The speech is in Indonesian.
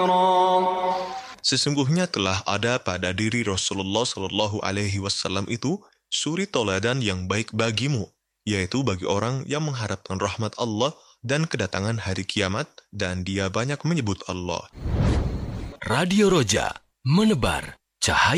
خيرا. Sesungguhnya telah ada pada diri Rasulullah Shallallahu Alaihi Wasallam itu suri toladan yang baik bagimu, yaitu bagi orang yang mengharapkan rahmat Allah dan kedatangan hari kiamat, dan dia banyak menyebut Allah. Radio Roja, menebar cahaya.